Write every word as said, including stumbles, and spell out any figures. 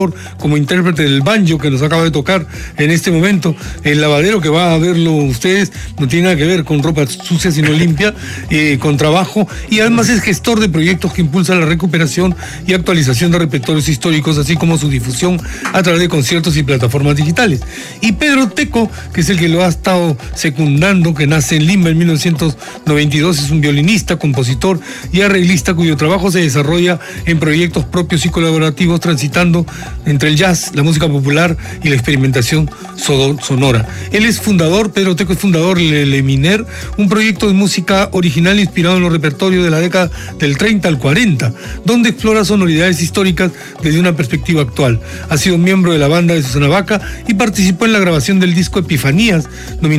como intérprete del banjo que nos acaba de tocar en este momento. El lavadero que va a verlo ustedes no tiene nada que ver con ropa sucia sino limpia, eh, con trabajo, y además es gestor de proyectos que impulsan la recuperación y actualización de repertorios históricos, así como su difusión a través de conciertos y plataformas digitales. Y Pedro Teco, que es el que lo ha estado secundando, que nace en Lima en mil novecientos noventa y dos, es un violinista, compositor y arreglista cuyo trabajo se desarrolla en proyectos propios y colaborativos, transitando entre el jazz, la música popular y la experimentación sonora. Él es fundador, Pedro Teco es fundador de Le Miner, un proyecto de música original inspirado en los repertorios de la década del treinta al cuarenta, donde explora sonoridades históricas desde una perspectiva actual. Ha sido miembro de la banda de Susana Baca y participó en la grabación del disco Epifanías, nominado